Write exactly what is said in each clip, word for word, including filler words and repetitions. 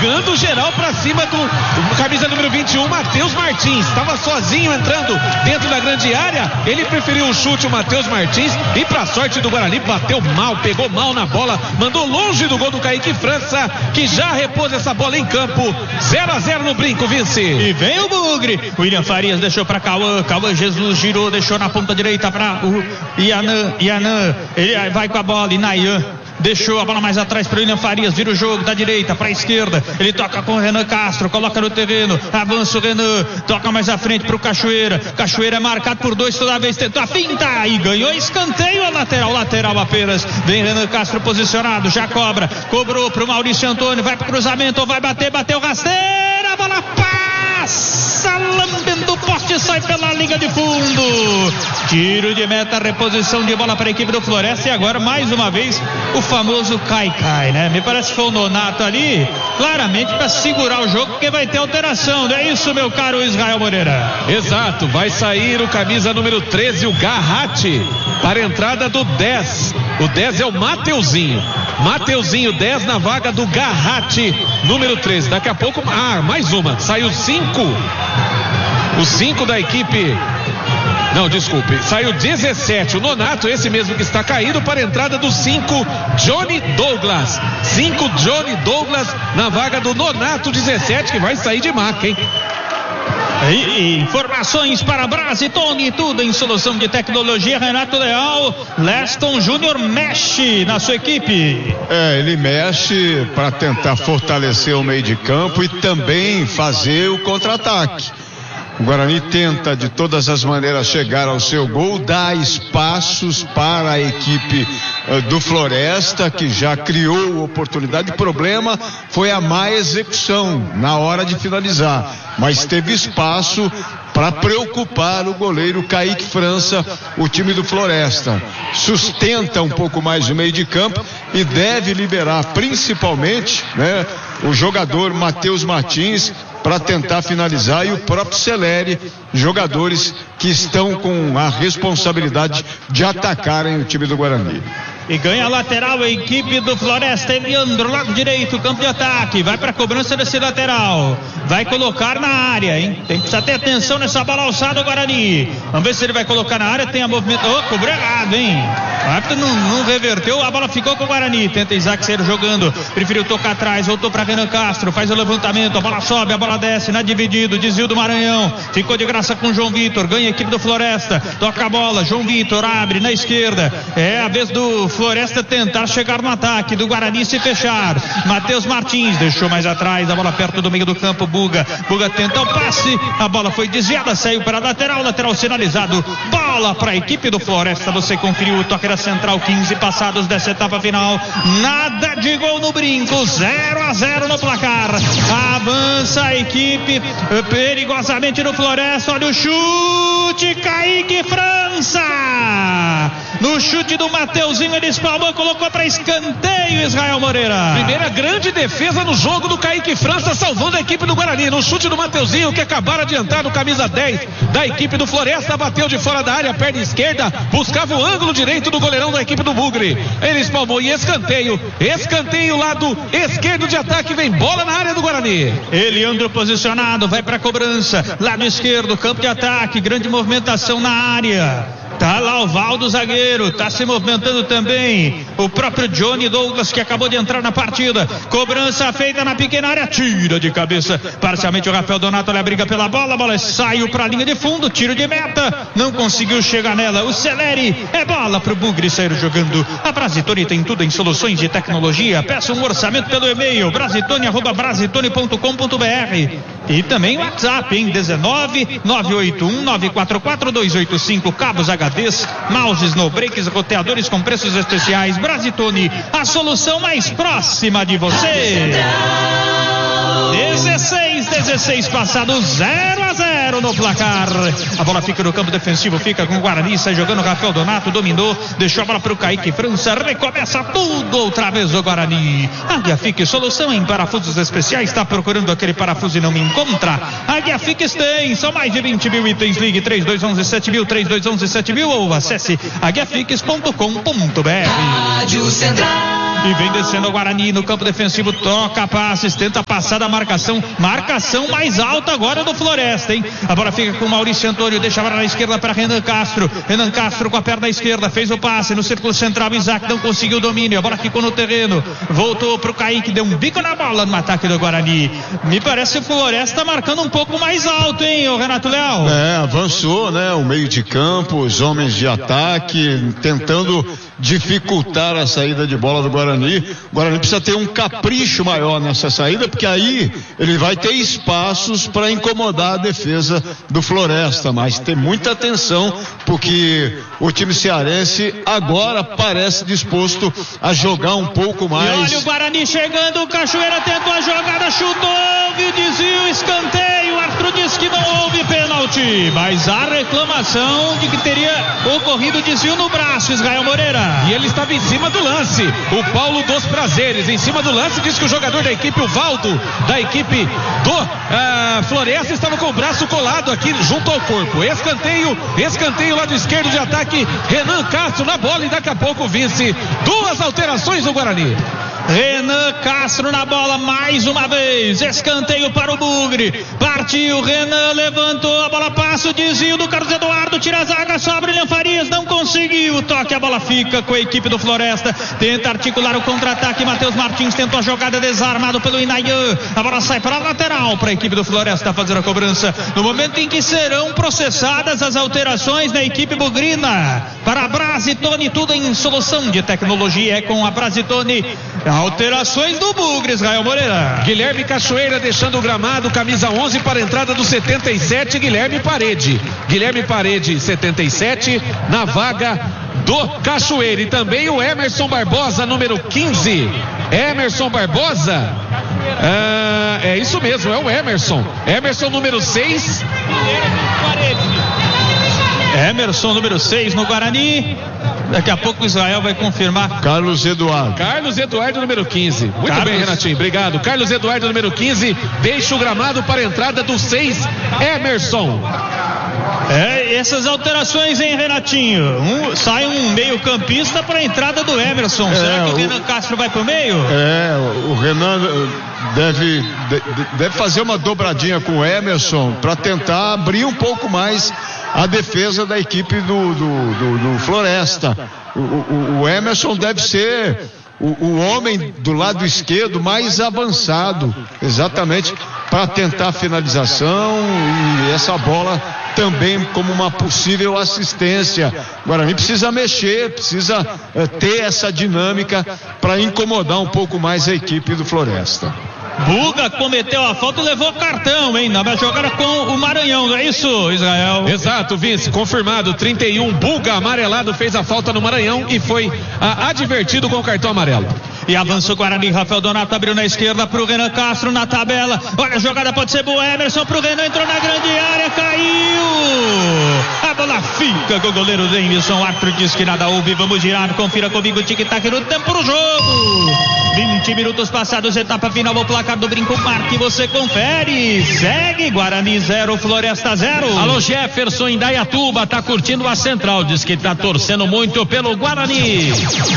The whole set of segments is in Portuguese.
rasgando geral pra cima do, do camisa número vinte e um, Matheus Martins. Estava sozinho entrando dentro da grande área. Ele preferiu o chute, o Matheus Martins. E pra sorte do Guarani, bateu mal, pegou mal na bola, mandou longe do gol do Kaique França, que já repôs essa bola em campo. zero a zero no brinco, Vince. E vem o Bugre. William Farias deixou pra Cauã. Cauã Jesus girou, deixou na ponta direita pra o Ianã. Ianã, ele vai com a bola. E Nayan deixou a bola mais atrás para o William Farias, vira o jogo da direita para a esquerda, ele toca com o Renan Castro, coloca no terreno, avança o Renan, toca mais à frente para o Cachoeira, Cachoeira é marcado por dois, toda vez tentou a finta e ganhou escanteio, a lateral, lateral apenas, vem Renan Castro posicionado, já cobra, cobrou para o Maurício Antônio, vai para o cruzamento, vai bater, bateu rasteira, a bola passa, lambendo o poste, sai pela linha de fundo, tiro de meta, reposição de bola para a equipe do Floresta e agora mais uma vez o famoso cai-cai, né? Me parece que foi o Nonato ali, claramente para segurar o jogo, porque vai ter alteração, não é isso, meu caro Israel Moreira? Exato, vai sair o camisa número treze, o Garratti, para a entrada do dez. O dez é o Mateuzinho. Mateuzinho dez na vaga do Garratti, número treze. Daqui a pouco, ah, mais uma. Saiu cinco. O cinco da equipe. Não, desculpe. Saiu dezessete. O Nonato, esse mesmo que está caído, para a entrada do cinco, Johnny Douglas. cinco, Johnny Douglas na vaga do Nonato, dezessete, que vai sair de maca, hein? E, e informações para Brasitone, tudo em solução de tecnologia. Renato Leal, Leston Júnior mexe na sua equipe. É, ele mexe para tentar fortalecer o meio de campo e também fazer o contra-ataque. O Guarani tenta de todas as maneiras chegar ao seu gol, dá espaços para a equipe uh, do Floresta, que já criou oportunidade. O problema foi a má execução na hora de finalizar, mas teve espaço para preocupar o goleiro Kaique França. O time do Floresta sustenta um pouco mais o meio de campo e deve liberar principalmente, né, o jogador Matheus Martins para tentar finalizar, e o próprio Celeri, jogadores que estão com a responsabilidade de atacarem o time do Guarani. E ganha a lateral a equipe do Floresta. Eliandro, lado direito, campo de ataque, vai para a cobrança desse lateral, vai colocar na área, hein? Tem que precisar ter atenção nessa bola alçada do Guarani. Vamos ver se ele vai colocar na área. Tem a movimento, oh, cobrou errado, hein? O árbitro não, não reverteu, a bola ficou com o Guarani. Tenta Isaac sair jogando, preferiu tocar atrás, voltou para Renan Castro, faz o levantamento, a bola sobe, a bola desce, na dividido, desvio do Maranhão, ficou de graça com o João Vitor, ganha a equipe do Floresta, toca a bola, João Vitor abre na esquerda, é a vez do Floresta tentar chegar no ataque, do Guarani se fechar. Matheus Martins deixou mais atrás, a bola perto do meio do campo. Buga, Buga tenta o passe, a bola foi desviada, saiu para a lateral, lateral sinalizado, bola para a equipe do Floresta. Você conferiu o toque da central, quinze passados dessa etapa final, nada de gol no brinco, zero a zero no placar. Avança a equipe perigosamente no Floresta. Olha o chute, Kaique França, no chute do Mateuzinho, ele espalmou, colocou para escanteio, Israel Moreira. Primeira grande defesa no jogo do Kaique França, salvando a equipe do Guarani. No chute do Mateuzinho, que acabaram de entrar no camisa dez da equipe do Floresta, bateu de fora da área, perna esquerda, buscava o ângulo direito do goleirão da equipe do Bugre. Ele espalmou e escanteio, escanteio lado esquerdo de ataque, vem bola na área do Guarani. Eliandro posicionado, vai para a cobrança, lado esquerdo, campo de ataque, grande movimentação na área. Tá lá o Valdo, zagueiro, tá se movimentando também o próprio Johnny Douglas, que acabou de entrar na partida. Cobrança feita na pequena área, tira de cabeça parcialmente o Rafael Donato, olha a briga pela bola, a bola saiu para a linha de fundo, tiro de meta, não conseguiu chegar nela o Celeri, é bola pro Bugre sair jogando. A Brasitone tem tudo em soluções de tecnologia, peça um orçamento pelo e-mail brasitone arroba brasitone ponto com ponto br e também o WhatsApp em dezenove, nove oito um, nove quatro quatro, dois oito cinco, cabos H Ds, mouses, no breaks, roteadores com preços especiais. Brasitone, a solução mais próxima de você. dezesseis, dezesseis passado, zero a zero no placar. A bola fica no campo defensivo, fica com o Guarani, sai jogando Rafael Donato, dominou, deixou a bola para o Kaique França, recomeça tudo outra vez o Guarani. Águia Fique, solução em parafusos especiais, está procurando aquele parafuso e não me encontra? Águia Fique tem, são mais de vinte mil itens, ligue três dois um um sete mil, três dois um um sete mil ou acesse águia fiques ponto com ponto br. Rádio Central. e vem descendo o Guarani no campo defensivo, troca passes, tenta passar da marcação, marcação mais alta agora do Floresta, hein? A bola fica com o Maurício Antônio, deixa a bola na esquerda para Renan Castro, Renan Castro com a perna esquerda, fez o passe no círculo central, Isaac não conseguiu o domínio, a bola ficou no terreno, voltou pro Kaique, deu um bico na bola no ataque do Guarani. Me parece que o Floresta marcando um pouco mais alto, hein, o Renato Leal? É, avançou, né, o meio de campo, os homens de ataque, tentando dificultar a saída de bola do Guarani. O Guarani precisa ter um capricho maior nessa saída, porque aí ele vai ter espaços para incomodar a defesa do Floresta, mas tem muita atenção, porque o time cearense agora parece disposto a jogar um pouco mais. E olha o Guarani chegando, o Cachoeira tentou a jogada, chutou, houve desvio, escanteio, o árbitro disse que não houve pênalti, mas há reclamação de que teria ocorrido desvio no braço, Israel Moreira. E ele estava em cima do lance, o Paulo dos Prazeres, em cima do lance, diz que o jogador da equipe, o Valdo, da equipe do uh, Floresta, estava com o braço colado aqui junto ao corpo. Escanteio, escanteio lado esquerdo de ataque, Renan Castro na bola e daqui a pouco o Vince. Duas alterações no Guarani. Renan Castro na bola mais uma vez, escanteio para o Bugre, partiu, Renan levantou, a bola passa, o desvio do Carlos Eduardo, tira a zaga, sobra William Farias, não conseguiu, toque, a bola fica com a equipe do Floresta, tenta articular o contra-ataque, Matheus Martins tentou a jogada, desarmado pelo Inayan, a bola sai para a lateral para a equipe do Floresta fazer a cobrança, no momento em que serão processadas as alterações na equipe bugrina, para a Brasitone, tudo em solução de tecnologia, é com a Brasitone. Alterações do Bugre, Israel Moreira. Guilherme Cachoeira deixando o gramado, camisa onze para a entrada do setenta e sete, Guilherme Parede. Guilherme Parede, setenta e sete, na vaga do Cachoeira. E também o Emerson Barbosa, número quinze. Emerson Barbosa, ah, é isso mesmo, é o Emerson. Emerson, número seis. Emerson, número seis no Guarani. Daqui a pouco o Israel vai confirmar. Carlos Eduardo. Carlos Eduardo, número quinze. Muito Carlos... bem, Renatinho, obrigado. Carlos Eduardo, número quinze, deixa o gramado para a entrada do seis, Emerson. É, essas alterações, hein, Renatinho? Um, sai um meio campista para a entrada do Emerson. É, Será que o, o Renan Castro vai para o meio? É, o Renan deve, deve fazer uma dobradinha com o Emerson para tentar abrir um pouco mais a defesa da equipe do, do, do, do Floresta. O, o, o Emerson deve ser o, o homem do lado esquerdo mais avançado, exatamente para tentar a finalização e essa bola também como uma possível assistência. O Guarani precisa mexer, precisa é, ter essa dinâmica para incomodar um pouco mais a equipe do Floresta. Buga cometeu a falta e levou cartão, hein? Na jogada com o Maranhão, não é isso, Israel? Exato, Vince, confirmado, trinta e um, Buga amarelado, fez a falta no Maranhão e foi ah, advertido com o cartão amarelo. E avança o Guarani, Rafael Donato abriu na esquerda pro Renan Castro na tabela, olha a jogada, pode ser boa, Emerson pro Renan, entrou na grande área, caiu, a bola fica com o goleiro Denilson, o árbitro diz que nada houve, vamos girar, confira comigo, tic-tac no tempo do jogo, vinte minutos passados, etapa final, o placar do Brinco Parque, você confere, segue Guarani zero, Floresta zero. Alô Jefferson em Dayatuba, tá curtindo a Central, diz que tá torcendo muito pelo Guarani.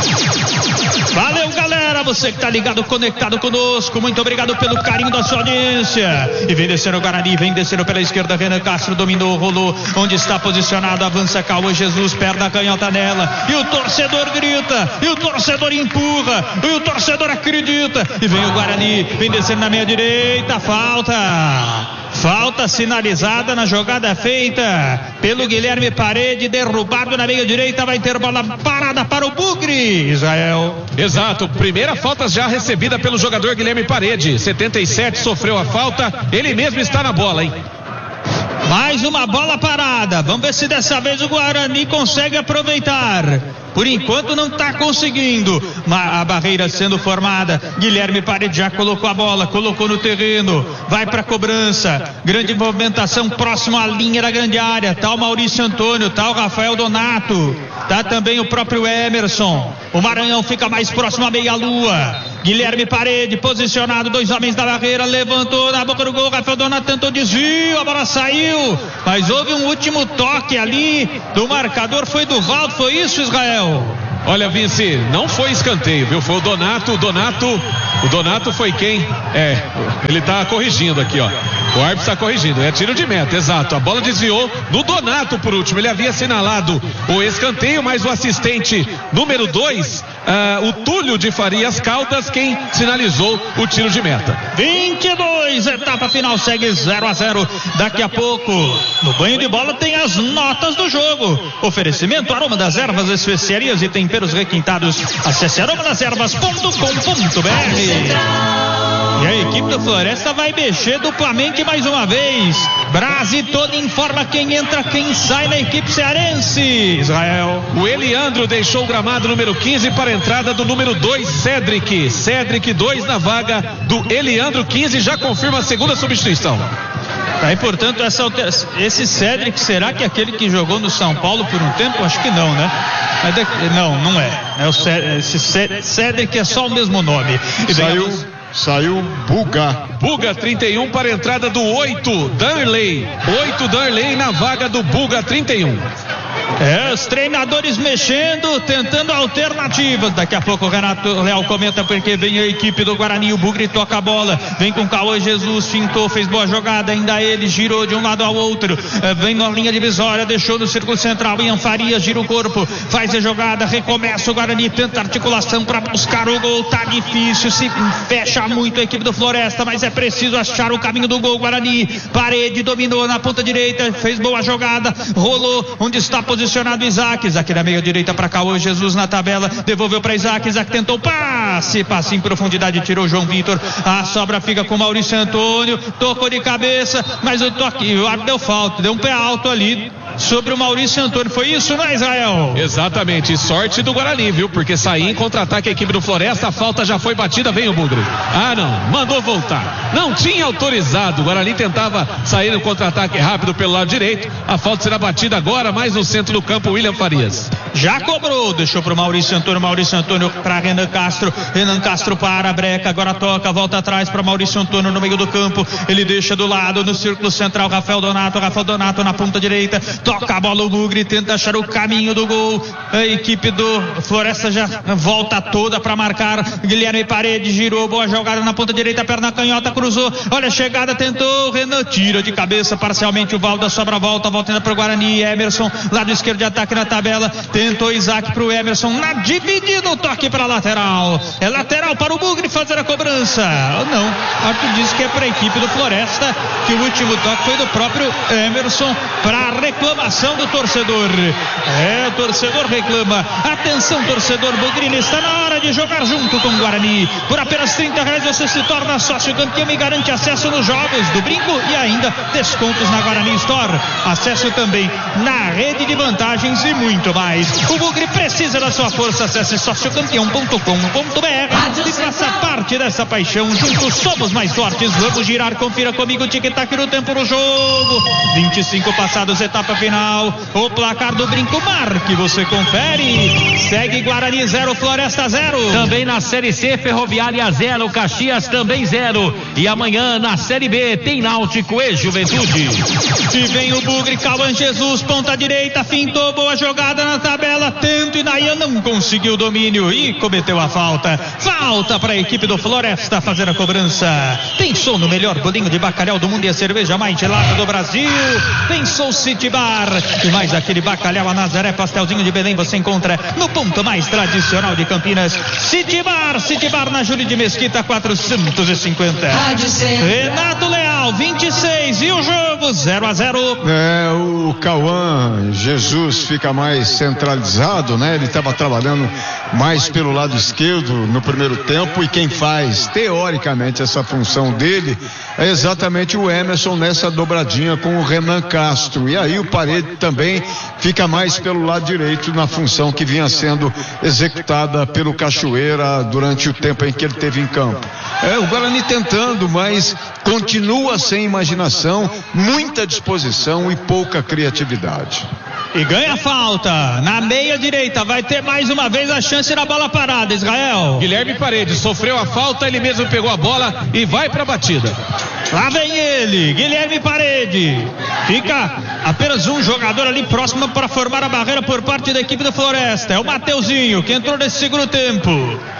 Valeu, galera, você que tá ligado, conectado conosco, muito obrigado pelo carinho da sua audiência. E vem descendo o Guarani, vem descendo pela esquerda, Renan Castro dominou, rolou, onde está posicionado, avança Cauã Jesus, perna a canhota nela, e o torcedor grita, e o torcedor empurra, e o torcedor acredita, e vem o Guarani, vem descendo na meia direita, falta. Falta sinalizada na jogada feita pelo Guilherme Parede, derrubado na meia direita, vai ter bola parada para o Bugre, Israel. Exato, primeira falta já recebida pelo jogador Guilherme Parede, setenta e sete, sofreu a falta, ele mesmo está na bola, hein? Mais uma bola parada, vamos ver se dessa vez o Guarani consegue aproveitar. Por enquanto não está conseguindo. A barreira sendo formada. Guilherme Parede já colocou a bola, colocou no terreno. Vai para a cobrança. Grande movimentação próximo à linha da grande área. Tá o Maurício Antônio, tá o Rafael Donato. Tá também o próprio Emerson. O Maranhão fica mais próximo à meia-lua. Guilherme Parede posicionado, dois homens da barreira, levantou na boca do gol. Rafael Donato tentou desvio, a bola saiu. Mas houve um último toque ali do marcador, foi do Valdo, foi isso, Israel? Olha, Vinci, não foi escanteio, viu? Foi o Donato, o Donato, o Donato foi quem? É, ele tá corrigindo aqui, ó. O árbitro está corrigindo, é tiro de meta, exato. A bola desviou no Donato por último. Ele havia assinalado o escanteio, mas o assistente número dois, uh, o Túlio de Farias Caldas, quem sinalizou o tiro de meta. vinte e dois, etapa final, segue zero a zero. Daqui a pouco, no banho de bola, tem as notas do jogo. Oferecimento Aroma das Ervas, especiarias e temperos requintados. Acesse aroma das ervas ponto com ponto b r. E a equipe do Floresta vai mexer duplamente mais uma vez. Brasi todo informa quem entra, quem sai na equipe cearense. Israel. O Eliandro deixou o gramado número quinze para a entrada do número dois, Cedric. Cedric dois na vaga do Eliandro, quinze, já confirma a segunda substituição. Tá, e portanto essa, esse Cedric, será que é aquele que jogou no São Paulo por um tempo? Acho que não, né? Mas daqui, não, não é. é o Cedric, esse Cedric é só o mesmo nome. E saiu, saiu Buga. Buga trinta e um para a entrada do oito, Darley. oito, Darley na vaga do Buga trinta e um. É, os treinadores mexendo, tentando alternativas. Daqui a pouco o Renato Leal comenta porque vem a equipe do Guarani. O Bugre toca a bola, vem com Cauã Jesus, fintou, fez boa jogada, ainda ele girou de um lado ao outro, é, vem na linha divisória, deixou no círculo central. Ian Farias gira o corpo, faz a jogada, recomeça o Guarani, tenta articulação para buscar o gol. Tá difícil, se fecha muito a equipe do Floresta, mas é preciso achar o caminho do gol. Guarani, Parede dominou na ponta direita, fez boa jogada, rolou onde está posicionado Isaac. Isaac na meia direita para Cauã Jesus na tabela, devolveu para Isaac. Isaac tentou passe, passe em profundidade, tirou o João Vitor. A sobra fica com Maurício Antônio, tocou de cabeça, mas o toque, o árbitro deu falta, deu um pé alto ali sobre o Maurício Antônio. Foi isso, né, Israel? Exatamente, e sorte do Guarani, viu? Porque sair em contra-ataque a equipe do Floresta, a falta já foi batida, vem o Bugre. Ah, não, mandou voltar. Não tinha autorizado. O Guarani tentava sair no contra-ataque rápido pelo lado direito. A falta será batida agora, mais no centro do campo, William Farias. Já cobrou, deixou pro Maurício Antônio. Maurício Antônio para Renan Castro. Renan Castro para a breca, agora toca, volta atrás para Maurício Antônio no meio do campo. Ele deixa do lado, no círculo central, Rafael Donato. Rafael Donato na ponta direita. Toca a bola o Bugre, tenta achar o caminho do gol. A equipe do Floresta já volta toda para marcar. Guilherme Paredes girou, boa jogada na ponta direita, perna canhota, cruzou. Olha a chegada, tentou. Renan tira de cabeça parcialmente. O Valda sobra, volta, voltando para o Guarani. Emerson, lado esquerdo de ataque na tabela. Tentou Isaac para o Emerson. Na dividida, o toque para lateral. É lateral para o Bugre fazer a cobrança. Não, Arthur disse que é para a equipe do Floresta, que o último toque foi do próprio Emerson para a reclamação do torcedor. É, o torcedor reclama. Atenção, torcedor Bugrino, está na hora de jogar junto com o Guarani. Por apenas trinta reais você se torna sócio campeão e garante acesso nos jogos do Brinco e ainda descontos na Guarani Store. Acesso também na rede de vantagens e muito mais. O Bugre precisa da sua força. Acesse sócio campeão ponto com ponto b r e faça parte dessa paixão. Juntos somos mais fortes. Vamos girar, confira comigo o tic-tac no tempo do jogo. vinte e cinco passados, etapa final. O placar do Brinco, marque, você confere. Segue Guarani zero, Floresta zero. Também na Série C, Ferroviária zero, Caxias também zero. E amanhã na Série B tem Náutico e Juventude. E vem o Bugre, Cauã Jesus, ponta direita, fintou, boa jogada na tabela, tento e Nayan não conseguiu o domínio e cometeu a falta. Falta para a equipe do Floresta fazer a cobrança. Pensou no melhor bolinho de bacalhau do mundo e a cerveja mais gelada do Brasil? Pensou City Bar. E mais aquele bacalhau a Nazaré, pastelzinho de Belém, você encontra no ponto mais tradicional de Campinas. City Bar, City Bar na Júlio de Mesquita quatrocentos e cinquenta. Renato Leal, vinte e seis, e o jogo zero a zero. É, o Cauã Jesus fica mais centralizado, né? Ele estava trabalhando mais pelo lado esquerdo no primeiro tempo, e quem faz teoricamente essa função dele é exatamente o Emerson nessa dobradinha com o Renan Castro. E aí o Parede também fica mais pelo lado direito na função que vinha sendo executada pelo Cachoeira durante o tempo em que ele esteve em campo. É, o Guarani tentando, mas continua sem imaginação, muita disposição e pouca criatividade. e ganha falta na meia direita. Vai ter mais uma vez a chance na bola parada, Israel. Guilherme Paredes sofreu a falta, ele mesmo pegou a bola e vai para a batida. Lá vem ele, Guilherme Paredes. Fica apenas um jogador ali próximo para formar a barreira por parte da equipe do Floresta. É o Mateuzinho que entrou nesse segundo tempo.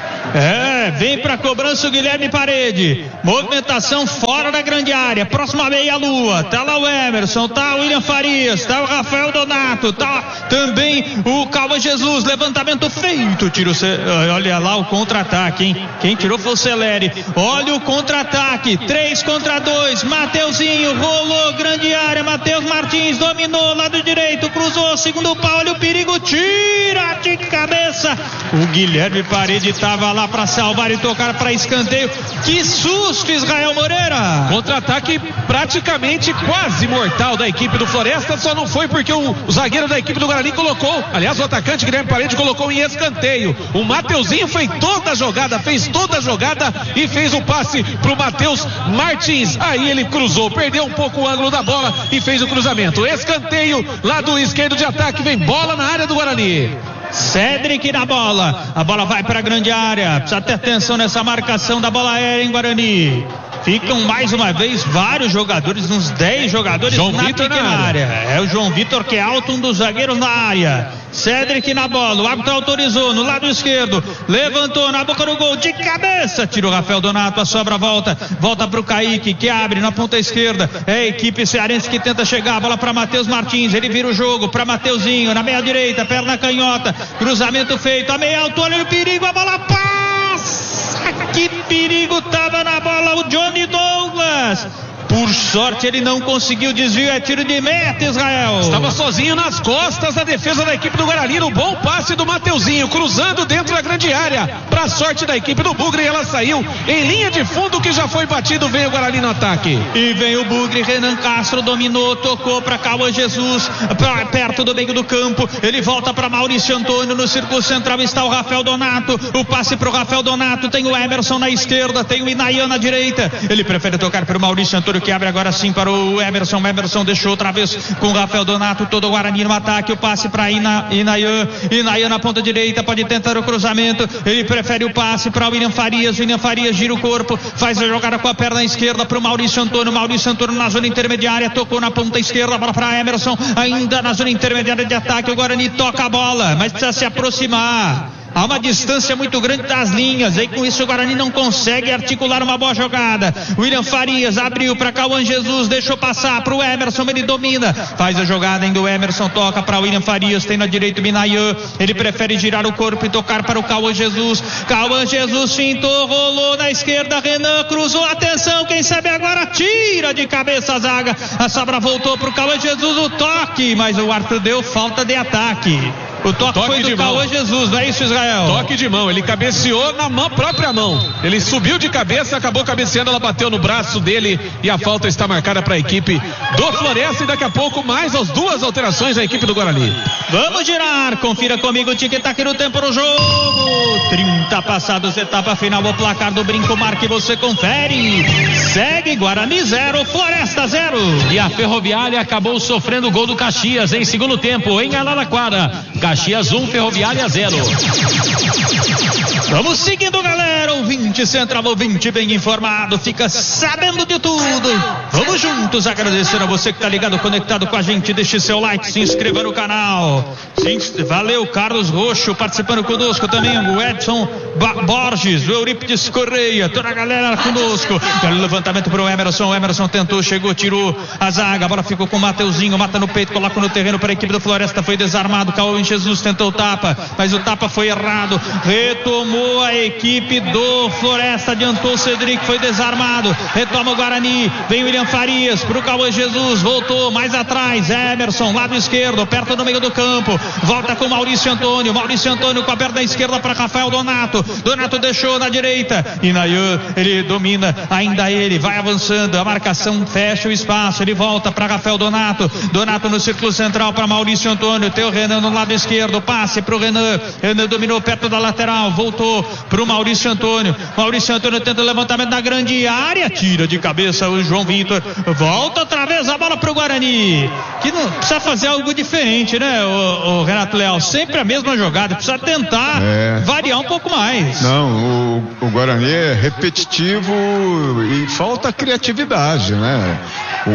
É, vem pra cobrança o Guilherme Parede. Movimentação fora da grande área, próxima meia-lua. Tá lá o Emerson, tá o William Farias, tá o Rafael Donato, tá também o Cauã Jesus. Levantamento feito, tiro. Olha lá o contra-ataque, hein? Quem tirou foi o Celeri. Olha o contra-ataque, três contra dois. Mateuzinho rolou, grande área. Matheus Martins dominou, lado direito, cruzou, segundo pau. Olha o perigo, tira de cabeça. O Guilherme Parede tava lá para salvar e tocar para escanteio. Que susto, Israel Moreira! Contra-ataque praticamente quase mortal da equipe do Floresta, só não foi porque o, o zagueiro da equipe do Guarani colocou, aliás o atacante Guilherme Parede colocou em escanteio. O Mateuzinho fez toda a jogada, fez toda a jogada e fez o passe pro Matheus Martins. Aí ele cruzou, perdeu um pouco o ângulo da bola e fez o cruzamento. Escanteio lá do esquerdo de ataque, vem bola na área do Guarani. Cedric na bola, a bola vai para a grande área, precisa ter atenção nessa marcação da bola aérea em Guarani. Ficam mais uma vez vários jogadores, uns dez jogadores João na Vitor pequena na área. área. É o João Vitor que é alto, um dos zagueiros na área. Cedric na bola, o árbitro autorizou no lado esquerdo, levantou na boca do gol, de cabeça, tira o Rafael Donato, a sobra volta, volta pro Kaique, que abre na ponta esquerda. É a equipe cearense que tenta chegar, a bola para Matheus Martins, ele vira o jogo para Mateuzinho, na meia direita, perna canhota, cruzamento feito, a meia altura, olha o perigo, a bola passa. Que perigo tava na bola o Johnny Douglas. Por sorte ele não conseguiu desvio, é tiro de meta, Israel. Estava sozinho nas costas da defesa da equipe do Guarani, no bom passe do Mateuzinho, cruzando dentro da grande área, para sorte da equipe do Bugre, e ela saiu em linha de fundo, que já foi batido, vem o Guarani no ataque. E vem o Bugre, Renan Castro dominou, tocou para Cauã Jesus, pra, perto do meio do campo, ele volta para Maurício Antônio, no círculo central está o Rafael Donato, o passe para o Rafael Donato, tem o Emerson na esquerda, tem o Inayan na direita, ele prefere tocar para o Maurício Antônio, que abre agora sim para o Emerson. O Emerson deixou outra vez com o Rafael Donato, todo o Guarani no ataque, o passe para Ina, Inayan, Inayan na ponta direita, pode tentar o cruzamento, ele prefere o passe para o William Farias, William Farias gira o corpo, faz a jogada com a perna esquerda para o Maurício Antônio, Maurício Antônio na zona intermediária, tocou na ponta esquerda, bola para Emerson, ainda na zona intermediária de ataque, o Guarani toca a bola, mas precisa se aproximar. Há uma distância muito grande das linhas, aí com isso o Guarani não consegue articular uma boa jogada. William Farias abriu para Cauã Jesus, deixou passar para o Emerson, ele domina, faz a jogada ainda o Emerson, toca para William Farias, tem na direita o Minayan, ele prefere girar o corpo e tocar para o Cauã Jesus. Cauã Jesus fintou, rolou na esquerda, Renan cruzou, atenção, quem sabe agora tira de cabeça a zaga, a sobra voltou para o Cauã Jesus, o toque, mas o árbitro deu falta de ataque. O toque, toque foi do Cauã Jesus, não é isso, Israel? Toque de mão, ele cabeceou na mão, própria mão. Ele subiu de cabeça, acabou cabeceando, ela bateu no braço dele e a falta está marcada para a equipe do Floresta. E daqui a pouco mais as duas alterações da equipe do Guarani. Vamos girar, confira comigo o tic-tac no tempo do jogo. trinta passados, etapa final, o placar do Brinco Mar que você confere. Segue Guarani zero, Floresta zero. E a Ferroviária acabou sofrendo o gol do Caxias em segundo tempo em Araraquara. Caxias um, Ferroviária zero. Vamos seguindo, galera. Ouvinte central, ouvinte bem informado, fica sabendo de tudo. Vamos juntos agradecer a você que tá ligado, conectado com a gente. Deixe seu like, se inscreva no canal. Sim, valeu, Carlos Roxo participando conosco também. O Edson ba- Borges, o Eurípides Correia, toda a galera conosco. O levantamento pro Emerson. O Emerson tentou, chegou, tirou a zaga. A bola ficou com o Mateuzinho, mata no peito, coloca no terreno para a equipe do Floresta. Foi desarmado. Cauã Jesus tentou o tapa, mas o tapa foi errado. Retomou a equipe do Floresta, adiantou o Cedric, foi desarmado, retoma o Guarani, vem William Farias pro Cauã Jesus, voltou mais atrás, Emerson, lado esquerdo, perto do meio do campo, volta com Maurício Antônio, Maurício Antônio com a perna esquerda para Rafael Donato, Donato deixou na direita, Inayan, ele domina, ainda ele, vai avançando, a marcação fecha o espaço, ele volta para Rafael Donato, Donato no círculo central para Maurício Antônio, tem o Renan no lado esquerdo, passe pro Renan, Renan dominou perto da lateral, voltou pro Maurício Antônio, Antônio. Maurício Antônio tenta o levantamento na grande área, tira de cabeça o João Vitor. Volta outra vez a bola pro Guarani, que não precisa fazer algo diferente, né, o, o Renato Leal? Sempre a mesma jogada, precisa tentar é. variar um pouco mais. Não, o, o Guarani é repetitivo e falta criatividade, né? O,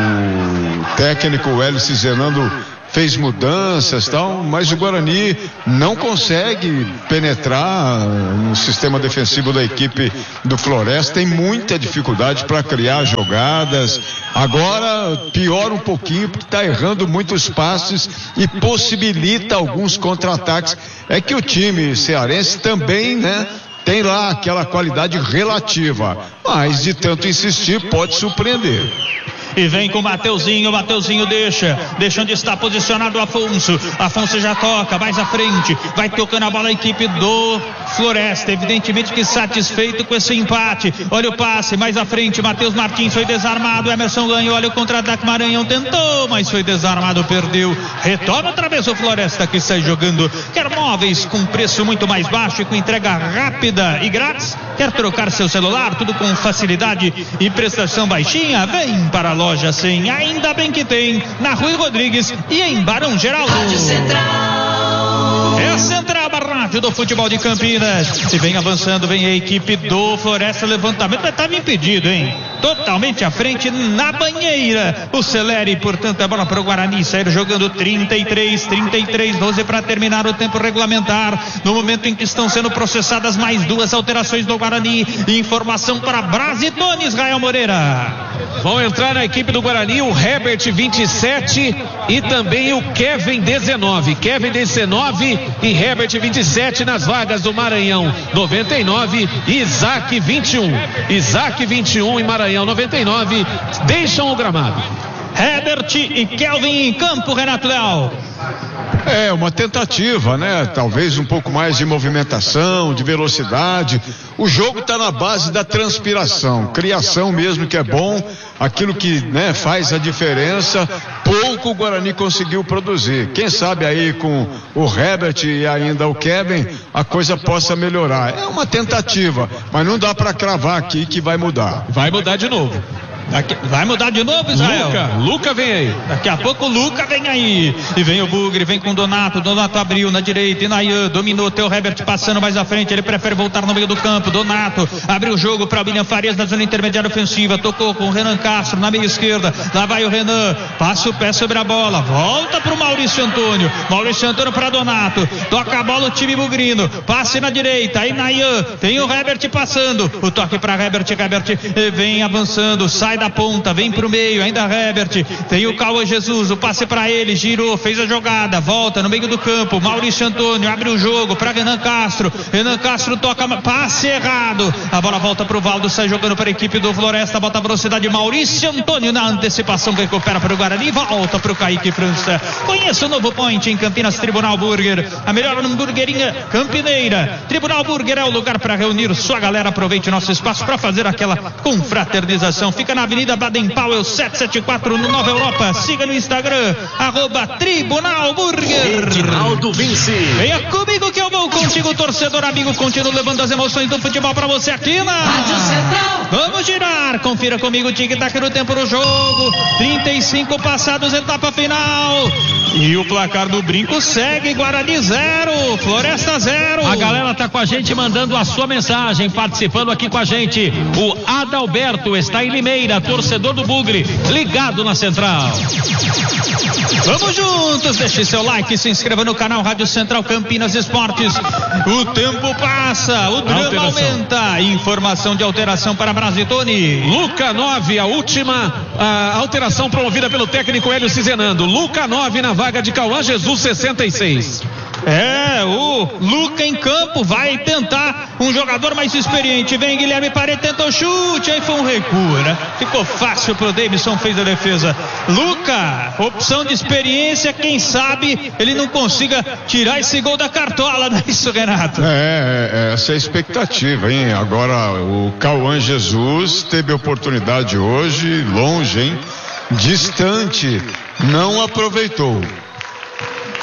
o técnico Hélio Zenando fez mudanças e tal, mas o Guarani não consegue penetrar no sistema defensivo da equipe do Floresta, tem muita dificuldade para criar jogadas. Agora piora um pouquinho porque está errando muitos passes e possibilita alguns contra-ataques. É que o time cearense também, né, tem lá aquela qualidade relativa, mas de tanto insistir pode surpreender. E vem com o Mateuzinho, o Mateuzinho deixa, deixa onde está posicionado o Afonso. Afonso já toca, mais à frente, vai tocando a bola a equipe do Floresta, evidentemente que satisfeito com esse empate. Olha o passe, mais à frente, Matheus Martins foi desarmado, Emerson ganhou, olha o contra-ataque, Maranhão tentou, mas foi desarmado, perdeu. Retorna outra vez o Floresta que sai jogando. Quer móveis com preço muito mais baixo e com entrega rápida e grátis? Quer trocar seu celular, tudo com facilidade e prestação baixinha? Vem para a loja cem, ainda bem que tem, na Rui Rodrigues e em Barão Geraldo. Rádio Central. É a Central, a rádio do futebol de Campinas. Se vem avançando, vem a equipe do Floresta, levantamento, mas estava impedido, hein? Totalmente à frente, na banheira. O Celeri, portanto, a bola para o Guarani sair jogando trinta e três, trinta e três, doze para terminar o tempo regulamentar. No momento em que estão sendo processadas mais duas alterações do Guarani. Informação para Brasitone, Israel Moreira. Vão entrar na equipe do Guarani o Herbert vinte e sete e também o Kevin dezenove. Kevin dezenove e Herbert vinte e sete nas vagas do Maranhão noventa e nove e Isaac vinte e um. Isaac vinte e um e Maranhão noventa e nove deixam o gramado. Herbert e Kelvin em campo, Renato Leal. É uma tentativa, né? Talvez um pouco mais de movimentação, de velocidade. O jogo está na base da transpiração, criação mesmo, que é bom, aquilo que, né, faz a diferença. Pouco o Guarani conseguiu produzir. Quem sabe aí com o Herbert e ainda o Kevin a coisa possa melhorar. É uma tentativa, mas não dá para cravar aqui que vai mudar. Vai mudar de novo. Daqui, vai mudar de novo, Israel? Luca, Luca vem aí. Daqui a pouco o Luca vem aí. E vem o Bugre, vem com o Donato. Donato abriu na direita. E Nayan dominou. Tem o Herbert passando mais à frente. Ele prefere voltar no meio do campo. Donato abriu o jogo para o William Farias na zona intermediária ofensiva. Tocou com o Renan Castro na meia esquerda. Lá vai o Renan. Passa o pé sobre a bola. Volta para o Maurício Antônio. Maurício Antônio para Donato. Toca a bola o time bugrino. Passe na direita. Aí Nayan. Tem o Herbert passando. O toque para Herbert. Herbert vem avançando. Sai da ponta, vem pro meio, ainda Herbert, tem o Cauã Jesus, o passe para ele, girou, fez a jogada, volta no meio do campo, Maurício Antônio abre o jogo para Renan Castro, Renan Castro toca, passe errado, a bola volta pro Valdo, sai jogando para a equipe do Floresta, bota a velocidade, Maurício Antônio na antecipação, recupera para o Guarani, volta pro Kaique França. Conheça o novo Point em Campinas, Tribunal Burger, a melhor hamburguerinha campineira. Tribunal Burger é o lugar para reunir sua galera. Aproveite nosso espaço para fazer aquela confraternização. Fica na Avenida Baden Powell sete sete quatro no Nova Europa. Siga no Instagram, arroba Tribunal Burger. Edinaldo Vinci. Venha comigo que eu vou contigo, torcedor amigo. Continuo levando as emoções do futebol para você aqui na Rádio Central. Vamos girar, confira comigo o tic-tac no tempo do jogo. trinta e cinco passados, etapa final. E o placar do brinco segue: Guarani zero, Floresta zero. A galera tá com a gente mandando a sua mensagem, participando aqui com a gente. O Adalberto está em Limeira, torcedor do Bugre, ligado na Central. Vamos juntos, deixe seu like, se inscreva no canal Rádio Central Campinas Esportes. O tempo passa, o drama alteração. aumenta. Informação de alteração para Brasitone. Luca nove, a última a alteração promovida pelo técnico Hélio Zenando. Luca nove na vaga de Cauã Jesus, sessenta e seis. É, o Luca em campo vai tentar um jogador mais experiente. Vem Guilherme Paredes, tentou chute, aí foi um recuo, né? Ficou fácil pro Davidson, fez a defesa. Luca, opção de experiência, quem sabe ele não consiga tirar esse gol da cartola, não é isso, Renato? É, essa é a expectativa, hein? Agora o Cauã Jesus teve oportunidade hoje, longe, hein? Distante, não aproveitou.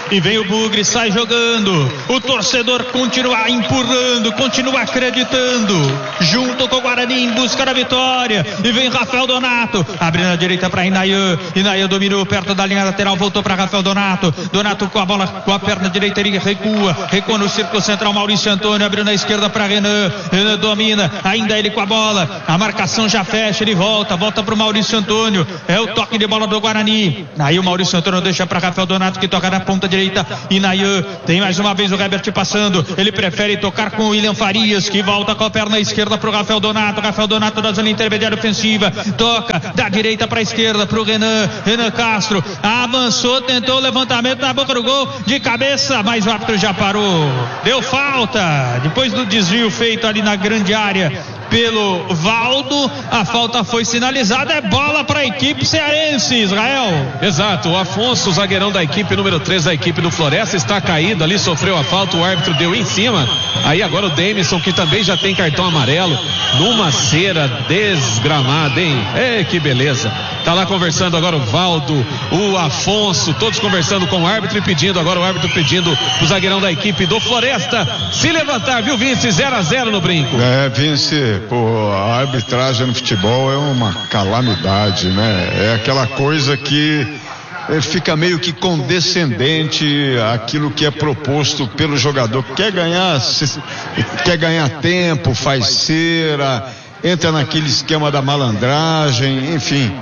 E vem o Bugre, sai jogando. O torcedor continua empurrando, continua acreditando. Junto com o Guarani em busca da vitória. E vem Rafael Donato. Abrindo a direita para Inayan. Inayan dominou perto da linha lateral. Voltou para Rafael Donato. Donato com a bola, com a perna direita, ele recua. Recua no círculo central. Maurício Antônio abriu na esquerda para Renan. Renan domina. Ainda ele com a bola. A marcação já fecha. Ele volta. Volta para o Maurício Antônio. É o toque de bola do Guarani. Aí o Maurício Antônio deixa para Rafael Donato, que toca na ponta direita. Inayan, tem mais uma vez o Herbert passando, ele prefere tocar com o William Farias, que volta com a perna esquerda para o Rafael Donato. Rafael Donato da zona intermediária ofensiva, toca da direita para a esquerda para o Renan, Renan Castro, avançou, tentou o levantamento na boca do gol, de cabeça, mas o árbitro já parou, deu falta, depois do desvio feito ali na grande área pelo Valdo, a falta foi sinalizada, é bola para a equipe cearense, Israel. Exato, o Afonso, o zagueirão da equipe número três da equipe do Floresta, está caído ali, sofreu a falta, o árbitro deu em cima. Aí agora o Demisson, que também já tem cartão amarelo, numa cera desgramada, hein? É, que beleza. Tá lá conversando agora o Valdo, o Afonso, todos conversando com o árbitro e pedindo, agora o árbitro pedindo o zagueirão da equipe do Floresta se levantar, viu, Vince? zero a zero no brinco. É, Vince, pô, a arbitragem no futebol é uma calamidade, né? É aquela coisa que fica meio que condescendente aquilo que é proposto pelo jogador. Quer ganhar, quer ganhar tempo, faz cera, entra naquele esquema da malandragem, enfim.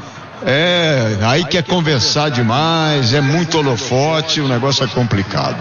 É, aí quer conversar demais, é muito holofote, o negócio é complicado.